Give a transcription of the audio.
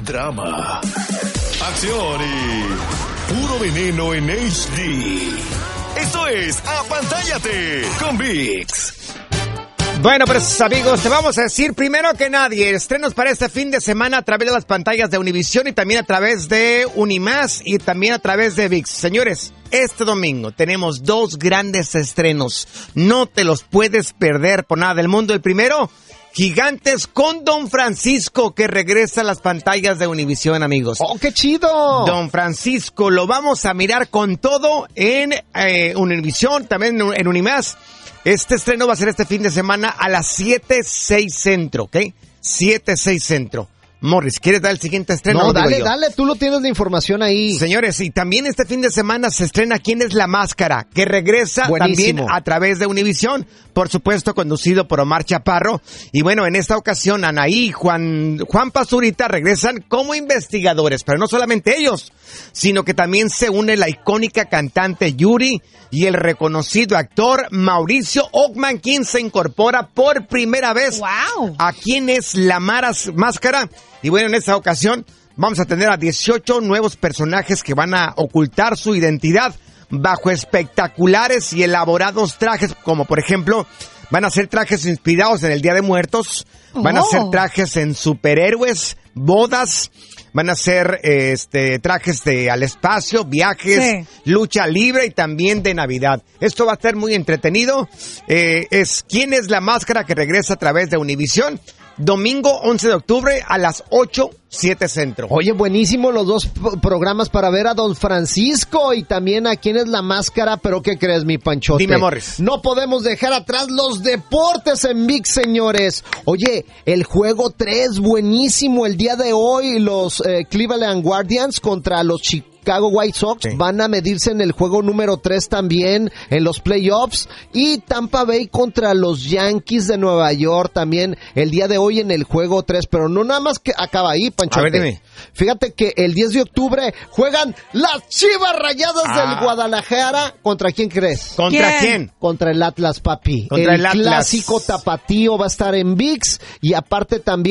drama, acción y puro veneno en HD. Esto es Apantállate con ViX. Bueno, pues amigos, te vamos a decir primero que nadie, estrenos para este fin de semana a través de las pantallas de Univisión y también a través de Unimás y también a través de ViX. Señores, este domingo tenemos 2 grandes estrenos, no te los puedes perder por nada del mundo. El primero, Gigantes con Don Francisco, que regresa a las pantallas de Univisión, amigos. ¡Oh, qué chido! Don Francisco, lo vamos a mirar con todo en Univisión, también en Unimás. Este estreno va a ser este fin de semana a las 7:06 centro, ¿ok? 7:06 centro. Morris, ¿quieres dar el siguiente estreno? No, dale, tú lo tienes la información ahí. Señores, y también este fin de semana se estrena ¿Quién es la Máscara? Que regresa Buenísimo. También a través de Univisión, por supuesto conducido por Omar Chaparro. Y bueno, en esta ocasión Anaí y Juan Pazurita regresan como investigadores, pero no solamente ellos, sino que también se une la icónica cantante Yuri y el reconocido actor Mauricio Ockman, quien se incorpora por primera vez a ¿Quién es la Máscara? Y bueno, en esta ocasión vamos a tener a 18 nuevos personajes que van a ocultar su identidad bajo espectaculares y elaborados trajes, como por ejemplo, van a ser trajes inspirados en el Día de Muertos, van a ser trajes en superhéroes, bodas, van a ser trajes al espacio, viajes, lucha libre y también de Navidad. Esto va a ser muy entretenido. Es ¿Quién es la Máscara? Que regresa a través de Univisión. Domingo 11 de octubre a las 8:07 centro. Oye, buenísimo los 2 programas para ver a Don Francisco y también a ¿Quién es la Máscara? Pero ¿qué crees, mi Panchote? Dime, Morris. No podemos dejar atrás los deportes en ViX, señores. Oye, el juego 3, buenísimo. El día de hoy los Cleveland Guardians contra los Chicago White Sox van a medirse en el juego número 3 también en los playoffs, y Tampa Bay contra los Yankees de Nueva York también el día de hoy en el juego 3, pero no nada más que acaba ahí, Panchote. A ver, dime. Fíjate que el 10 de octubre juegan las Chivas Rayadas del Guadalajara. ¿Contra quién crees? ¿Contra quién? Contra el Atlas, papi. Contra el Atlas. Clásico tapatío va a estar en ViX, y aparte también